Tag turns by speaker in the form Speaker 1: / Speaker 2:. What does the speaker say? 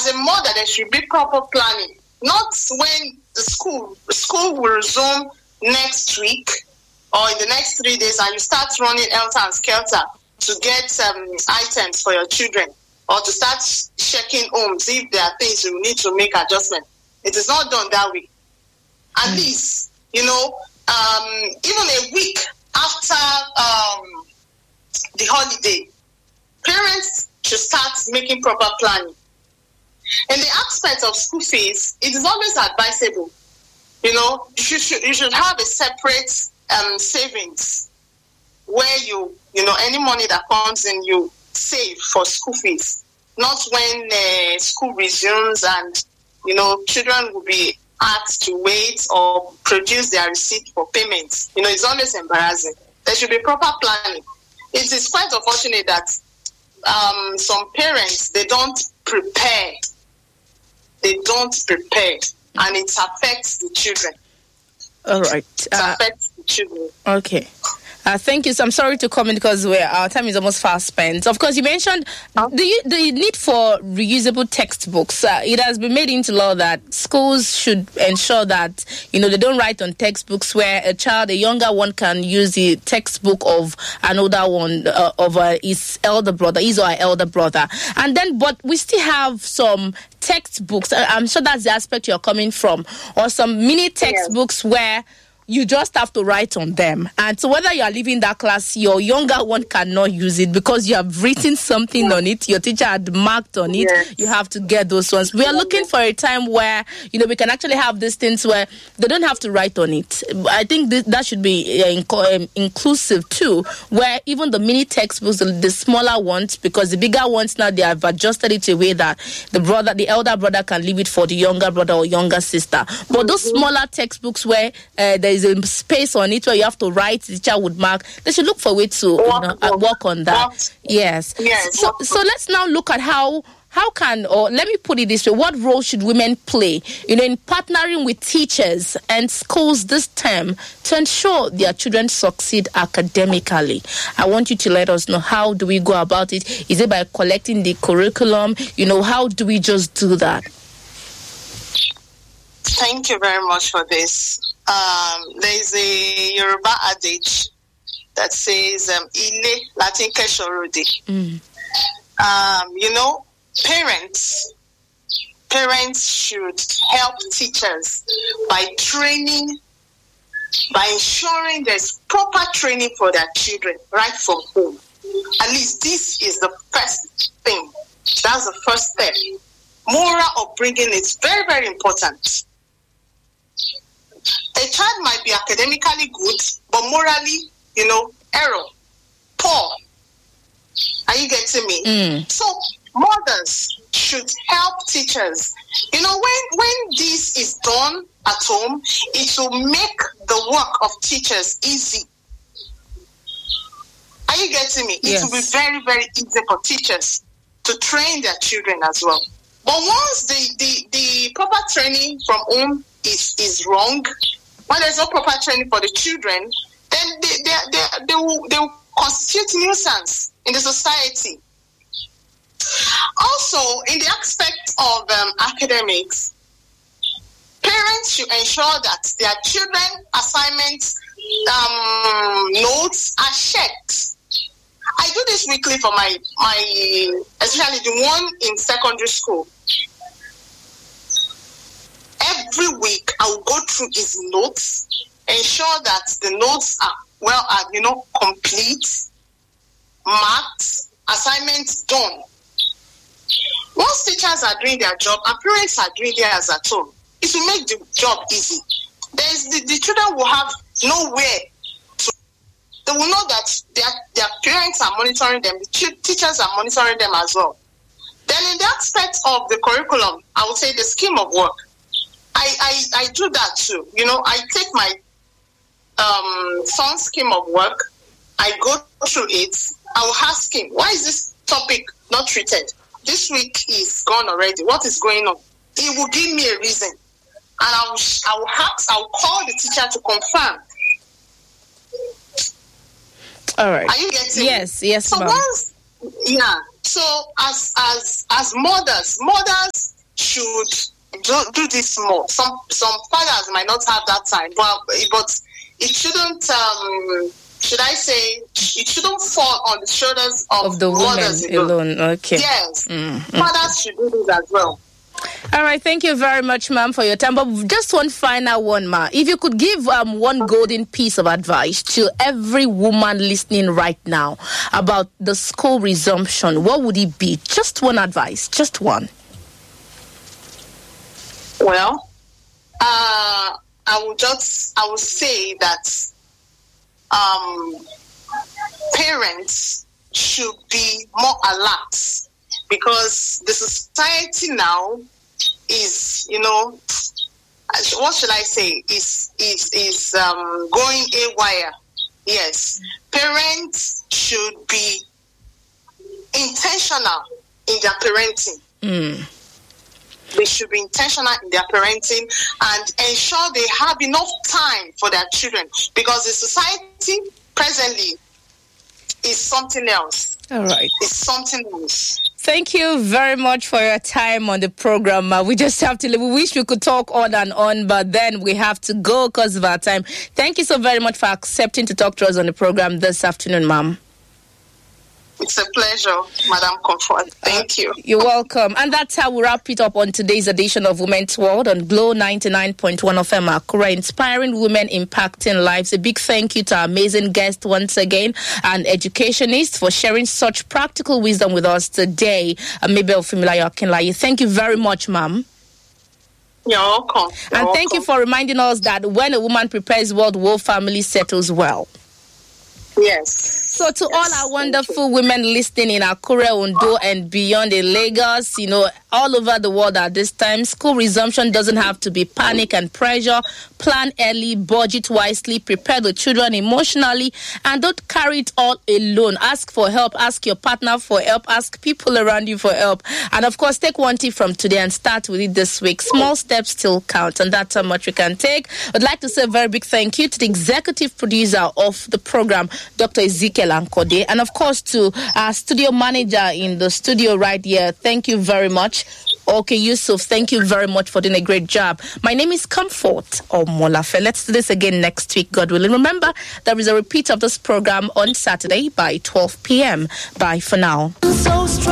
Speaker 1: as a mother, there should be proper planning. Not when the school will resume next week or in the next 3 days and you start running helter and skelter to get items for your children or to start checking homes if there are things you need to make adjustment. It is not done that way. At least, even a week after the holiday, parents should start making proper planning. In the aspect of school fees, it is always advisable. You should have a separate savings where any money that comes in, you save for school fees. Not when school resumes and, children will be asked to wait or produce their receipt for payments. It's always embarrassing. There should be proper planning. It is quite unfortunate that some parents, they don't prepare. And it affects the children.
Speaker 2: All right.
Speaker 1: It affects the children.
Speaker 2: Okay. Thank you. So I'm sorry to comment because our time is almost fast spent. Of course, you mentioned the need for reusable textbooks. It has been made into law that schools should ensure that, they don't write on textbooks where a younger one can use the textbook of an older one, of his or her elder brother. And then, but we still have some textbooks. I'm sure that's the aspect you're coming from, or some mini textbooks where you just have to write on them. And so whether you are leaving that class, your younger one cannot use it because you have written something on it. Your teacher had marked on it. Yes. You have to get those ones. We are looking for a time where, we can actually have these things where they don't have to write on it. I think that should be inclusive too, where even the mini textbooks, the smaller ones, because the bigger ones now, they have adjusted it in a way that the elder brother can leave it for the younger brother or younger sister. But those smaller textbooks where there is a space on it where you have to write, the teacher would mark, they should look for a way to work on that. Yes. So let's now look at how can, or let me put it this way, what role should women play, in partnering with teachers and schools this term to ensure their children succeed academically? I want you to let us know, how do we go about it? Is it by collecting the curriculum? How do we just do that?
Speaker 1: Thank you very much for this. There's a Yoruba adage that says, Ile Latin Keshorode. Parents should help teachers by ensuring there's proper training for their children right from home. At least this is the first thing. That's the first step. Moral upbringing is very, very important. A child might be academically good, but morally, error, poor. Are you getting me? So mothers should help teachers. When this is done at home, it will make the work of teachers easy. Are you getting me? Yes. It will be very, very easy for teachers to train their children as well. But once the proper training from home is wrong, when there's no proper training for the children, then they will constitute nuisance in the society. Also, in the aspect of academics, parents should ensure that their children assignments notes are checked. I do this weekly for my especially the one in secondary school. Every week, I will go through his notes, ensure that the notes are complete, marked, assignments done. Once teachers are doing their job and parents are doing theirs at home, it will make the job easy. The children will have nowhere to. They will know that their parents are monitoring them, the teachers are monitoring them as well. Then in the aspect of the curriculum, I would say the scheme of work. I do that too. I take my son's scheme of work, I go through it, I will ask him, why is this topic not treated? This week is gone already. What is going on? He will give me a reason. And I will call the teacher to confirm.
Speaker 2: All right.
Speaker 1: Are you getting
Speaker 2: Yes,
Speaker 1: so
Speaker 2: ma'am.
Speaker 1: So as mothers should do this more. Some fathers might not have that time, but it shouldn't. Should I say it shouldn't fall on the shoulders of
Speaker 2: the
Speaker 1: mothers
Speaker 2: women alone? Okay.
Speaker 1: Yes, fathers should do this as well.
Speaker 2: All right, thank you very much, ma'am, for your time. But just one final one, ma. If you could give one golden piece of advice to every woman listening right now about the school resumption, what would it be? Just one advice, just one.
Speaker 1: Well, I would say that parents should be more alert, because the society now is, what should I say, is going haywire. Yes, parents should be intentional in their parenting. They should be intentional in their parenting and ensure they have enough time for their children, because the society presently is something else.
Speaker 2: All right.
Speaker 1: It's something else.
Speaker 2: Thank you very much for your time on the program. We just have to leave. We wish we could talk on and on, but then we have to go because of our time. Thank you so very much for accepting to talk to us on the program this afternoon, ma'am.
Speaker 1: It's a pleasure, Madam Comfort. Thank you.
Speaker 2: You're welcome. And that's how we wrap it up on today's edition of Women's World on Glow 99.1 FM Akura, inspiring women, impacting lives. A big thank you to our amazing guest once again, an educationist, for sharing such practical wisdom with us today, Mabel Fumilayo Akinlaye. Thank you very much, ma'am.
Speaker 1: You're welcome.
Speaker 2: And thank you for reminding us that when a woman prepares well, the whole family settles well.
Speaker 1: Yes.
Speaker 2: So to all our wonderful women listening in Akure, Ondo, and beyond in Lagos, all over the world at this time, school resumption doesn't have to be panic and pressure. Plan early, budget wisely, prepare the children emotionally, and don't carry it all alone. Ask for help, ask your partner for help, ask people around you for help. And of course, take one tip from today and start with it this week. Small steps still count, and that's how much we can take. I'd like to say a very big thank you to the executive producer of the program, Dr. Ezekiel Ankode, and of course to our studio manager in the studio right here. Thank you very much. Okay, Yusuf, thank you very much for doing a great job. My name is Comfort Omolafe. Let's do this again next week, God willing. Remember, there is a repeat of this program on Saturday by 12 p.m. Bye for now.